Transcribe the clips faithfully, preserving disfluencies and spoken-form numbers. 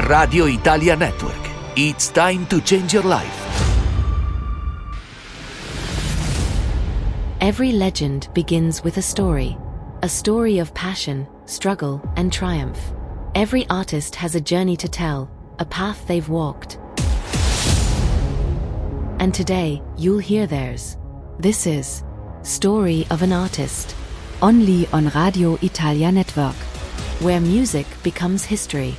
Radio Italia Network. It's time to change your life. Every legend begins with a story. A story of passion, struggle, and triumph. Every artist has a journey to tell, a path they've walked. And today, you'll hear theirs. This is Story of an Artist. Only on Radio Italia Network. Where music becomes history.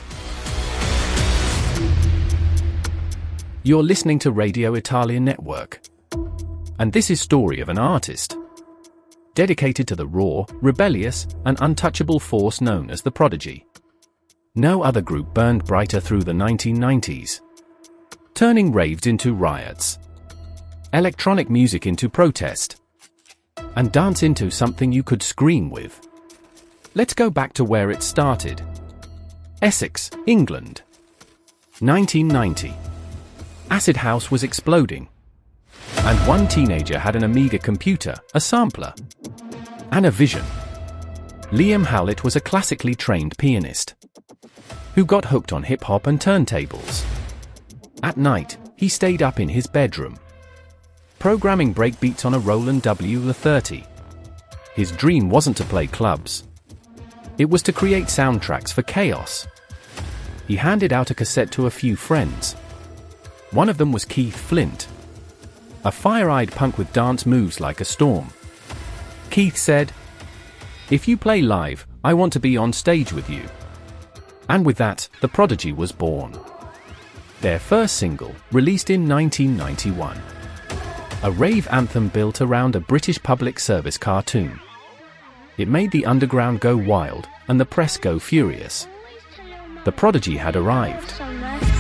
You're listening to Radio Italia Network. And this is Story of an Artist. Dedicated to the raw, rebellious, and untouchable force known as the Prodigy. No other group burned brighter through the nineteen nineties. Turning raves into riots. Electronic music into protest. And dance into something you could scream with. Let's go back to where it started. Essex, England. nineteen ninety. Acid house was exploding. And one teenager had an Amiga computer, a sampler, and a vision. Liam Howlett was a classically trained pianist who got hooked on hip-hop and turntables. At night, he stayed up in his bedroom, programming breakbeats on a Roland W thirty. His dream wasn't to play clubs. It was to create soundtracks for chaos. He handed out a cassette to a few friends. One of them was Keith Flint, a fire-eyed punk with dance moves like a storm. Keith said, "If you play live, I want to be on stage with you." And with that, the Prodigy was born. Their first single, released in nineteen ninety-one. A rave anthem built around a British public service cartoon. It made the underground go wild, and the press go furious. The Prodigy had arrived.